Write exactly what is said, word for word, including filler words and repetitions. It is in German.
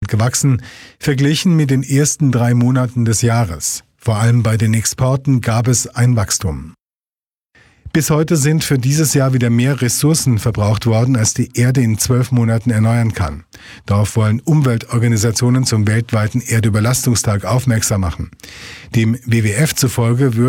gewachsen, verglichen mit den ersten drei Monaten des Jahres. Vor allem bei den Exporten gab es ein Wachstum. Bis heute sind für dieses Jahr wieder mehr Ressourcen verbraucht worden, als die Erde in zwölf Monaten erneuern kann. Darauf wollen Umweltorganisationen zum weltweiten Erdüberlastungstag aufmerksam machen. Dem W W F zufolge würde